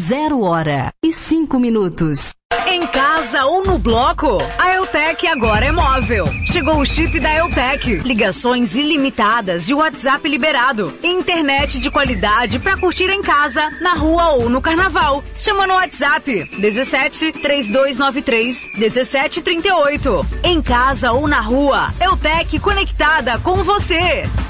0h05. Em casa ou no bloco? A Eutec agora é móvel. Chegou o chip da Eutec. Ligações ilimitadas e WhatsApp liberado. Internet de qualidade pra curtir em casa, na rua ou no carnaval. Chama no WhatsApp 17 3293 1738. Em casa ou na rua, Eutec conectada com você.